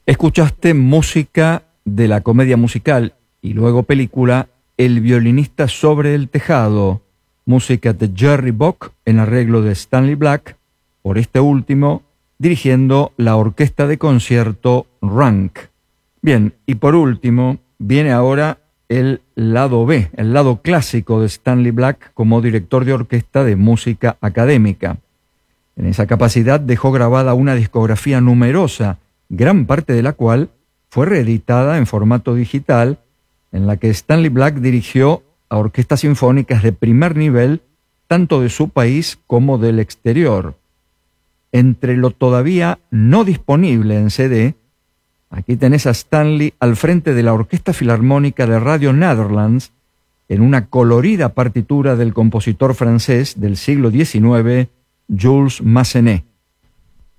Escuchaste música de la comedia musical y luego película El violinista sobre el tejado, música de Jerry Bock en arreglo de Stanley Black, por este último dirigiendo la orquesta de concierto Rank. Bien, y por último viene ahora el lado B, el lado clásico de Stanley Black como director de orquesta de música académica. En esa capacidad dejó grabada una discografía numerosa, gran parte de la cual fue reeditada en formato digital, en la que Stanley Black dirigió a orquestas sinfónicas de primer nivel, tanto de su país como del exterior. Entre lo todavía no disponible en CD, aquí tenés a Stanley al frente de la Orquesta Filarmónica de Radio Netherlands, en una colorida partitura del compositor francés del siglo XIX, Jules Massenet.